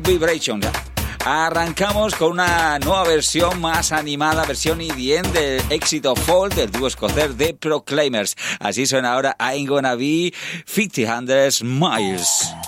Vibrations. Arrancamos con una nueva versión más animada, versión EDM del éxito Fall del dúo escocés The Proclaimers. Así suena ahora I'm Gonna Be 50 Miles.